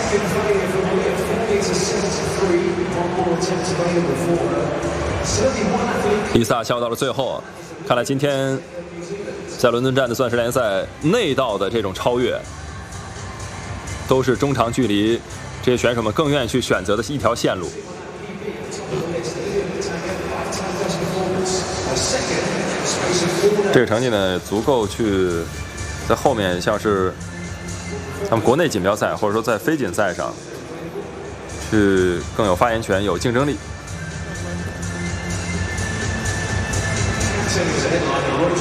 伊萨笑到了最后，看来今天在伦敦站的钻石联赛内道的这种超越，都是中长距离这些选手们更愿意去选择的一条线路。这个成绩呢，足够去在后面像是他们国内锦标赛，或者说在非锦赛上，去更有发言权、有竞争力。